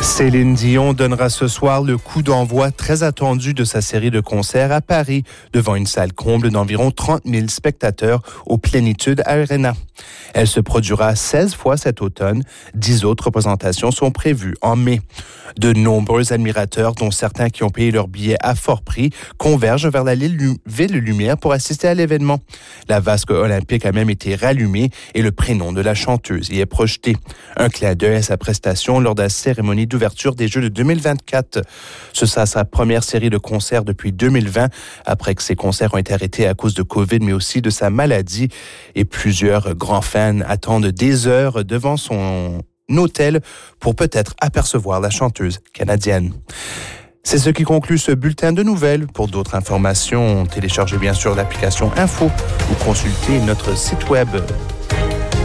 Céline Dion donnera ce soir le coup d'envoi très attendu de sa série de concerts à Paris, devant une salle comble d'environ 30 000 spectateurs au Plénitude Arena. Elle se produira 16 fois cet automne. 10 autres représentations sont prévues en mai. De nombreux admirateurs, dont certains qui ont payé leur billet à fort prix, convergent vers la Ville Lumière pour assister à l'événement. La vasque olympique a même été rallumée et le prénom de la chanteuse y est projeté. Un clin d'œil à sa prestation lors de la cérémonie d'ouverture des Jeux de 2024. Ce sera sa première série de concerts depuis 2020, après que ses concerts ont été arrêtés à cause de COVID, mais aussi de sa maladie. Et plusieurs grands fans attendent des heures devant son hôtel pour peut-être apercevoir la chanteuse canadienne. C'est ce qui conclut ce bulletin de nouvelles. Pour d'autres informations, téléchargez bien sûr l'application Info ou consultez notre site web